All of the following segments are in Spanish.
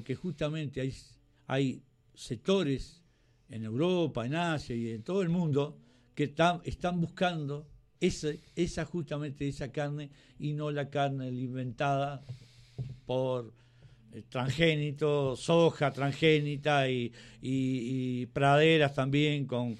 porque justamente hay sectores en Europa, en Asia y en todo el mundo que están buscando justamente esa carne y no la carne alimentada por transgénitos, soja transgénita y praderas también con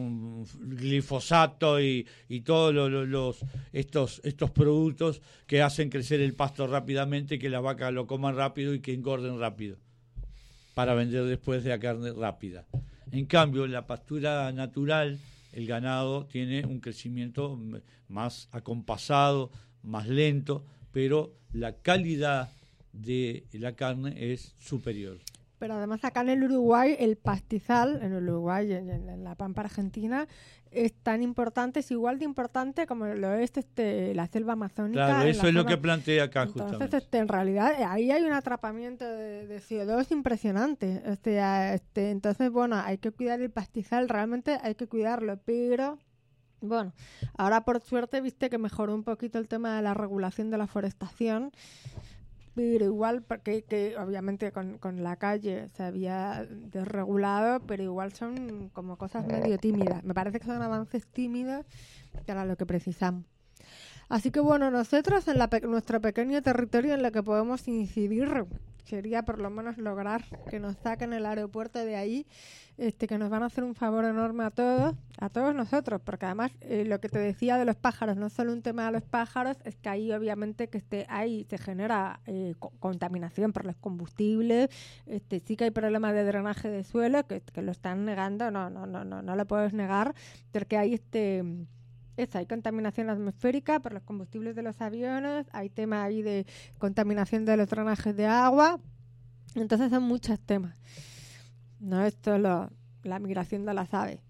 glifosato y todos estos productos que hacen crecer el pasto rápidamente, que las vacas lo coman rápido y que engorden rápido para vender después de la carne rápida. En cambio, en la pastura natural, el ganado tiene un crecimiento más acompasado, más lento, pero la calidad de la carne es superior. Pero además acá en el Uruguay, el pastizal, en el Uruguay, en la Pampa Argentina, es tan importante, es igual de importante como lo es la selva amazónica. Claro, eso es lo que plantea acá. Entonces, justamente. en realidad, ahí hay un atrapamiento de CO2 impresionante. Entonces, bueno, hay que cuidar el pastizal, realmente hay que cuidarlo, pero... Bueno, ahora por suerte, viste que mejoró un poquito el tema de la regulación de la forestación, pero igual, porque que obviamente con la calle se había desregulado, pero igual son como cosas medio tímidas. Me parece que son avances tímidos para lo que precisamos. Así que bueno, nosotros en nuestro pequeño territorio en lo que podemos incidir sería por lo menos lograr que nos saquen el aeropuerto de ahí, que nos van a hacer un favor enorme a todos nosotros, porque además lo que te decía de los pájaros, no solo un tema de los pájaros, es que ahí obviamente que ahí se genera contaminación por los combustibles, sí que hay problemas de drenaje de suelo que lo están negando, no lo puedes negar, porque hay hay contaminación atmosférica por los combustibles de los aviones, hay tema ahí de contaminación de los drenajes de agua, entonces son muchos temas. No es solo la migración de las aves.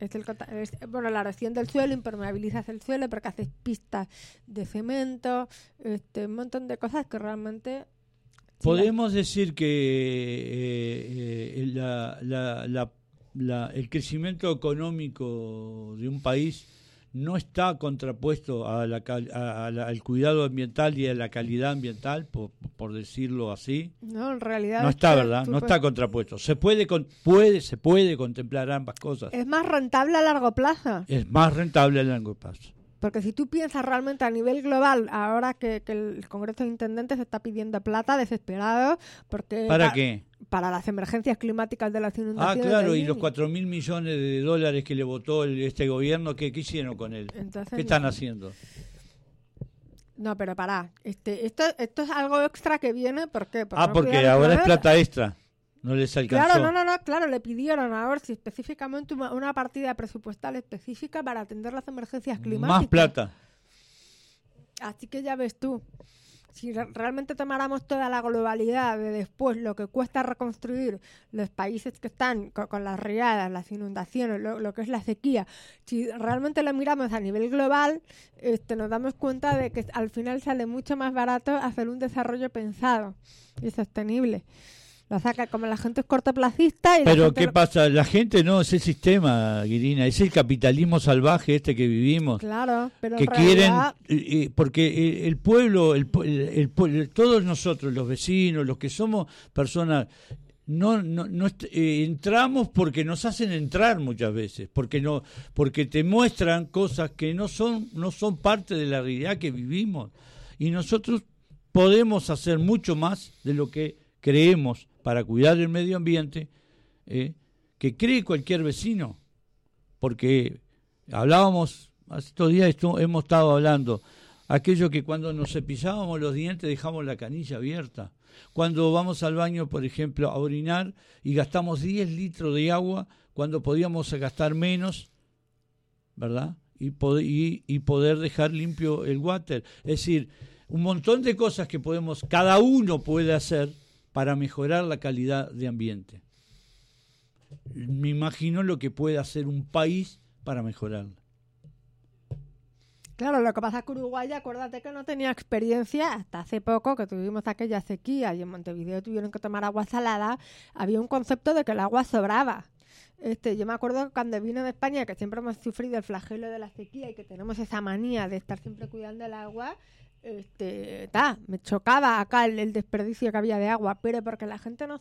La erosión del suelo, impermeabilizas el suelo porque haces pistas de cemento, un montón de cosas que realmente... Podemos decir que el crecimiento económico de un país no está contrapuesto al cuidado ambiental y a la calidad ambiental, por decirlo así. No, en realidad... No está, ¿verdad? No está contrapuesto. Se puede contemplar ambas cosas. Es más rentable a largo plazo. Es más rentable a largo plazo. Porque si tú piensas realmente a nivel global, ahora que el Congreso de Intendentes está pidiendo plata desesperado, porque... ¿Para qué? Para las emergencias climáticas de las inundaciones. Ah, claro, y los 4.000 millones de dólares que le votó este gobierno, ¿qué hicieron con él? Entonces, ¿qué están haciendo? No, pero pará, esto es algo extra que viene, ¿por qué? Porque ahora es plata extra. No les alcanzó. Claro, le pidieron a Orsi específicamente una partida presupuestal específica para atender las emergencias climáticas. Más plata. Así que ya ves tú, si realmente tomáramos toda la globalidad de después lo que cuesta reconstruir los países que están con las riadas, las inundaciones, lo que es la sequía, si realmente lo miramos a nivel global, nos damos cuenta de que al final sale mucho más barato hacer un desarrollo pensado y sostenible. Lo saca como la gente es cortoplacista. Pero ¿qué pasa? La gente no es el sistema, Guirina, es el capitalismo salvaje que vivimos. Claro, pero que en realidad... quieren, porque el pueblo, todos nosotros, los vecinos, los que somos personas, no entramos porque nos hacen entrar muchas veces, porque te muestran cosas que no son parte de la realidad que vivimos, y nosotros podemos hacer mucho más de lo que creemos para cuidar el medio ambiente, que cree cualquier vecino, porque hablábamos, hace estos días hemos estado hablando, aquello que cuando nos cepillábamos los dientes dejamos la canilla abierta, cuando vamos al baño, por ejemplo, a orinar y gastamos 10 litros de agua cuando podíamos gastar menos, ¿verdad? Y poder dejar limpio el water, es decir, un montón de cosas que cada uno puede hacer para mejorar la calidad de ambiente. Me imagino lo que puede hacer un país para mejorarla. Claro, lo que pasa es que Uruguay, acuérdate que no tenía experiencia hasta hace poco, que tuvimos aquella sequía y en Montevideo tuvieron que tomar agua salada. Había un concepto de que el agua sobraba. Yo me acuerdo que cuando vine de España, que siempre hemos sufrido el flagelo de la sequía y que tenemos esa manía de estar siempre cuidando el agua, me chocaba acá el desperdicio que había de agua, pero porque la gente no